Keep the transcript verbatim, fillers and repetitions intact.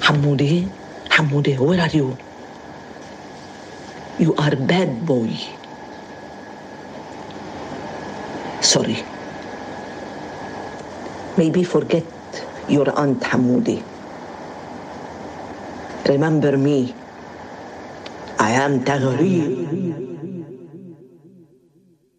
Hamoudi, Hamoudi, where are you? You are a bad boy. Sorry. Maybe forget your Aunt Hamoudi. Remember me. I am Tagharib.